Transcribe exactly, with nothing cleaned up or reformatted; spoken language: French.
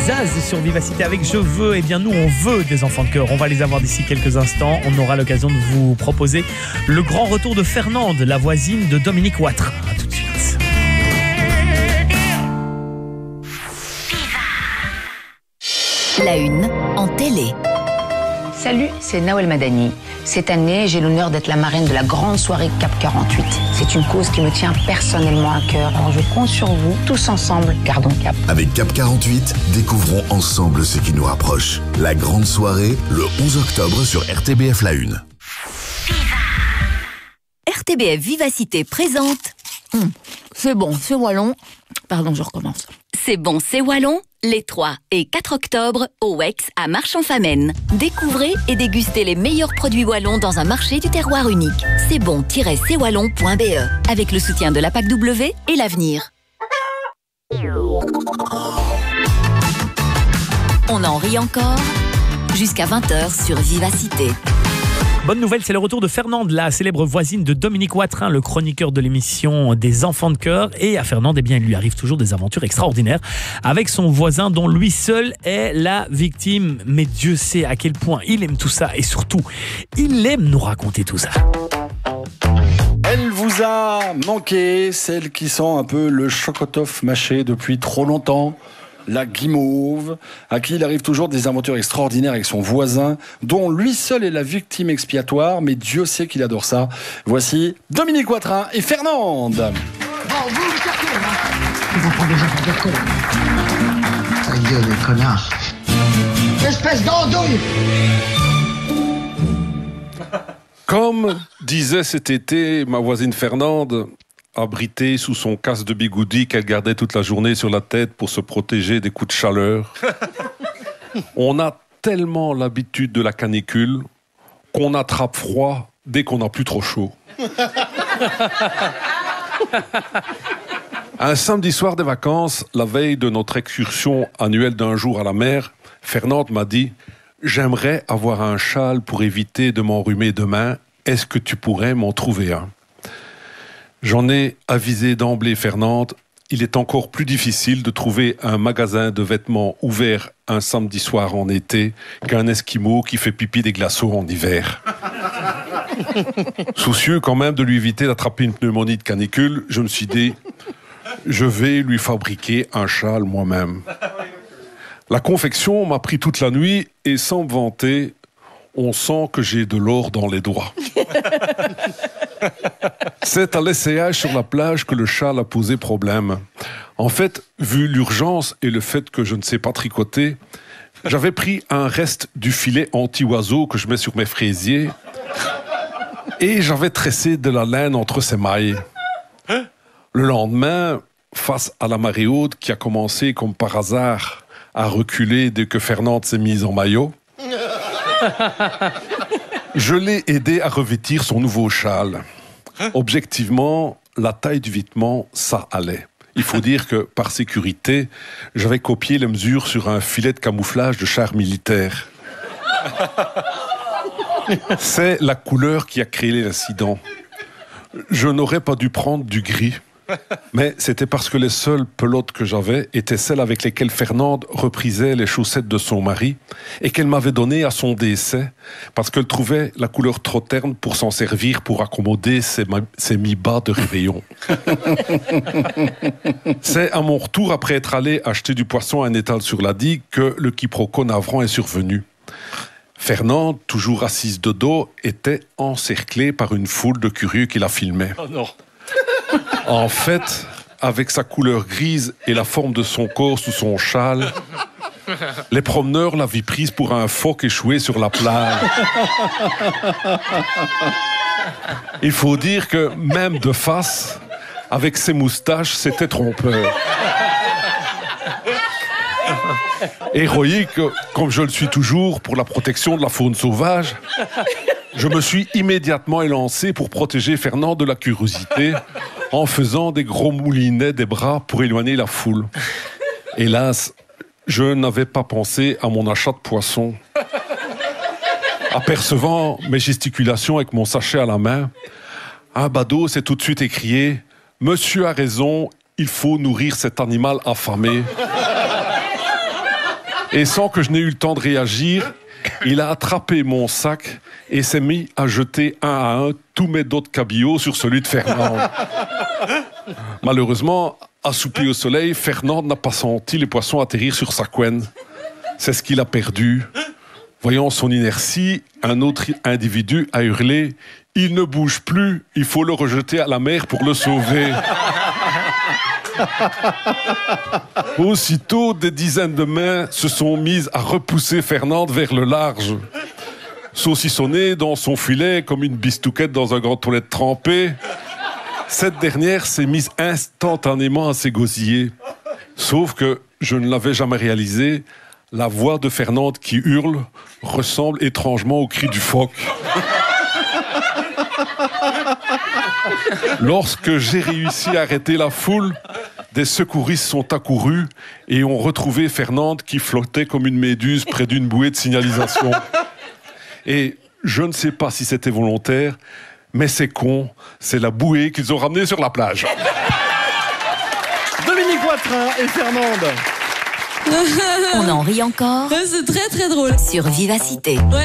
Zaz sur Vivacité avec Je veux. Eh bien nous on veut des enfants de cœur. On va les avoir d'ici quelques instants. On aura l'occasion de vous proposer le grand retour de Fernande, la voisine de Dominique Watrin. A tout de suite. La une en télé. Salut, c'est Nawel Madani. Cette année, j'ai l'honneur d'être la marraine de la grande soirée CAP quarante-huit. C'est une cause qui me tient personnellement à cœur. Alors je compte sur vous, tous ensemble, gardons cap. Avec CAP quarante-huit, découvrons ensemble ce qui nous rapproche. La grande soirée, le onze octobre sur R T B F La Une. R T B F Vivacité présente. Hum, c'est bon, c'est wallon. Pardon, je recommence. C'est bon, c'est wallon. Les trois et quatre octobre au Wex à Marchand-Famenne. Découvrez et dégustez les meilleurs produits wallons dans un marché du terroir unique. C'est bon tiret c wallon point b e avec le soutien de la P A C W et l'avenir. On en rit encore jusqu'à vingt heures sur Vivacité. Bonne nouvelle, c'est le retour de Fernande, la célèbre voisine de Dominique Watrin, le chroniqueur de l'émission des enfants de cœur. Et à Fernande, eh bien, il lui arrive toujours des aventures extraordinaires avec son voisin dont lui seul est la victime. Mais Dieu sait à quel point il aime tout ça et surtout, il aime nous raconter tout ça. Elle vous a manqué, celle qui sent un peu le chocotoff mâché depuis trop longtemps. La guimauve, à qui il arrive toujours des aventures extraordinaires avec son voisin, dont lui seul est la victime expiatoire, mais Dieu sait qu'il adore ça. Voici Dominique Watrin et Fernande. Oh, vous, le carton, hein. Ils vont prendre des enfants de cœur. Ta gueule, les connards. Espèce d'andouille. Comme disait cet été ma voisine Fernande, abritée sous son casque de bigoudi qu'elle gardait toute la journée sur la tête pour se protéger des coups de chaleur. On a tellement l'habitude de la canicule qu'on attrape froid dès qu'on n'a plus trop chaud. Un samedi soir des vacances, la veille de notre excursion annuelle d'un jour à la mer, Fernande m'a dit « J'aimerais avoir un châle pour éviter de m'enrhumer demain. Est-ce que tu pourrais m'en trouver un ?» J'en ai avisé d'emblée Fernande, il est encore plus difficile de trouver un magasin de vêtements ouvert un samedi soir en été qu'un esquimau qui fait pipi des glaçons en hiver. Soucieux quand même de lui éviter d'attraper une pneumonie de canicule, je me suis dit, je vais lui fabriquer un châle moi-même. La confection m'a pris toute la nuit et sans me vanter, on sent que j'ai de l'or dans les doigts. C'est à l'essayage sur la plage que le châle a posé problème. En fait, vu l'urgence et le fait que je ne sais pas tricoter, j'avais pris un reste du filet anti-oiseau que je mets sur mes fraisiers et j'avais tressé de la laine entre ses mailles. Le lendemain, face à la marée haute qui a commencé comme par hasard à reculer dès que Fernande s'est mise en maillot, je l'ai aidé à revêtir son nouveau châle. Objectivement, la taille du vêtement, ça allait. Il faut dire que, par sécurité, j'avais copié les mesures sur un filet de camouflage de char militaire. C'est la couleur qui a créé l'incident. Je n'aurais pas dû prendre du gris. Mais c'était parce que les seules pelotes que j'avais étaient celles avec lesquelles Fernande reprisait les chaussettes de son mari et qu'elle m'avait données à son décès parce qu'elle trouvait la couleur trop terne pour s'en servir pour accommoder ses, ses mi-bas de réveillon. C'est à mon retour, après être allé acheter du poisson à un étal sur la digue, que le quiproquo navrant est survenu. Fernande, toujours assise de dos, était encerclée par une foule de curieux qui la filmaient. Oh non. En fait, avec sa couleur grise et la forme de son corps sous son châle, les promeneurs l'avaient prise pour un phoque échoué sur la plage. Il faut dire que même de face, avec ses moustaches, c'était trompeur. Héroïque, comme je le suis toujours pour la protection de la faune sauvage, je me suis immédiatement élancé pour protéger Fernande de la curiosité en faisant des gros moulinets des bras pour éloigner la foule. Hélas, je n'avais pas pensé à mon achat de poisson. Apercevant mes gesticulations avec mon sachet à la main, un badaud s'est tout de suite écrié « Monsieur a raison, il faut nourrir cet animal affamé ». Et sans que je n'ai eu le temps de réagir, il a attrapé mon sac et s'est mis à jeter un à un tous mes dos de cabillaud sur celui de Fernande. Malheureusement, assoupi au soleil, Fernande n'a pas senti les poissons atterrir sur sa couenne. C'est ce qu'il a perdu. Voyant son inertie, un autre individu a hurlé « Il ne bouge plus, il faut le rejeter à la mer pour le sauver ». Aussitôt, des dizaines de mains se sont mises à repousser Fernande vers le large. Saucissonnée dans son filet comme une bistouquette dans un grand toilette trempé, cette dernière s'est mise instantanément à s'égosiller. Sauf que je ne l'avais jamais réalisé, la voix de Fernande qui hurle ressemble étrangement au cri du phoque. Lorsque j'ai réussi à arrêter la foule, des secouristes sont accourus et ont retrouvé Fernande qui flottait comme une méduse près d'une bouée de signalisation. Et je ne sais pas si c'était volontaire, mais c'est con, c'est la bouée qu'ils ont ramenée sur la plage. Dominique Watrin et Fernande. On en rit encore. Ouais, c'est très très drôle. Sur Vivacité. Ouais.